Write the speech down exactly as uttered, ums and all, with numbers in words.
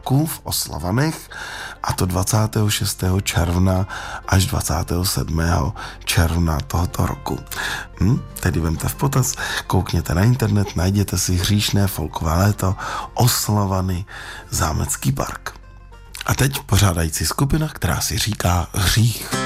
roku v Oslavanech, a to dvacátého šestého června až dvacátého sedmého června tohoto roku. Hm? Tedy vemte v potaz, koukněte na internet, najděte si Hříšné folkové léto Oslavany Zámecký park. A teď pořádající skupina, která si říká Hřích.